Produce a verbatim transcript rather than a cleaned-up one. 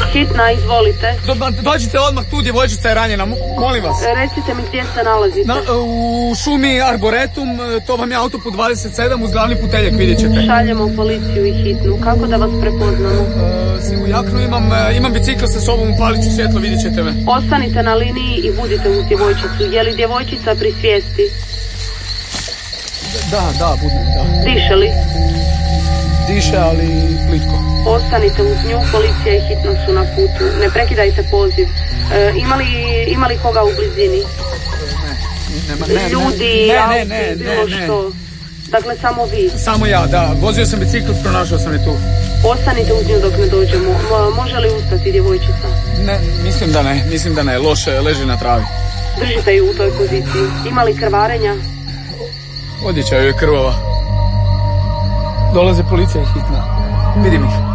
Hitna, izvolite. Do, dođite odmah, tu djevojčica je ranjena, molim vas. Recite mi gdje se nalazite. Na, u šumi Arboretum, to vam je autoput dvadeset sedam uz glavni puteljak, vidjet ćete. Šaljemo policiju i hitnu, kako da vas prepoznamo? E, sivu jaknu imam, imam bicikl sa sobom, upalit ću svjetlo, vidjet ćete me. Ostanite na liniji i budite uz djevojčicu. Je li djevojčica pri svijesti? Da, da, budem, da. Diše li? Diše, ali plitko. Ostanite uz nju, policija i hitno su na putu. Ne prekidajte poziv. E, ima, li, ima li koga u blizini? Ne, nema, ne, ljudi, ne, auto, ne, ne, bilo ne, što. Dakle, samo vi. Samo ja, da. Vozio sam bicikl, pronašao sam je tu. Ostanite uz nju dok ne dođemo. Mo, može li ustati djevojčica? Ne, mislim da ne, mislim da ne. Loše, leži na travi. Držite ju u toj poziciji. Ima li krvarenja? Odjeća joj je krvava. Dolaze policija i hitna. Vidim ih.